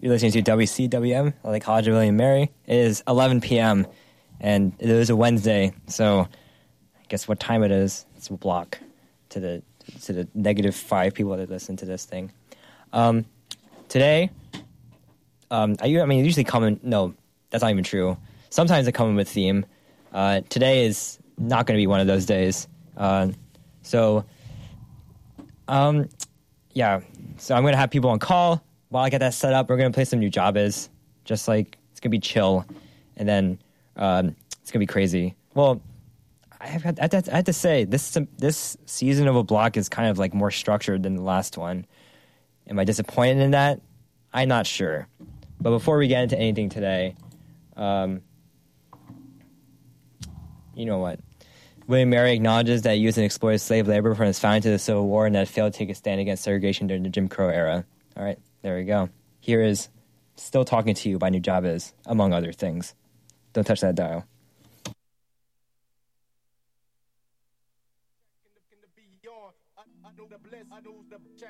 You're listening to WCWM, like College of William Mary. It is 11 p.m., and it is a Wednesday, so guess what time it is? It's a block to the -5 people that listen to this thing. Today, I usually come in. No, that's not even true. Sometimes I come in with theme. Today is not going to be one of those days. Yeah. So I'm going to have people on call. While I get that set up, we're going to play some new Jabez. Just like, it's going to be chill. And then it's going to be crazy. Well, I have to say, this season of a block is kind of like more structured than the last one. Am I disappointed in that? I'm not sure. But before we get into anything today, you know what? William Mary acknowledges that he used and exploited slave labor from its founding to the Civil War and that failed to take a stand against segregation during the Jim Crow era. All right, there we go. Here is Still Talking to You by Nujabes, among other things. Don't touch that dial.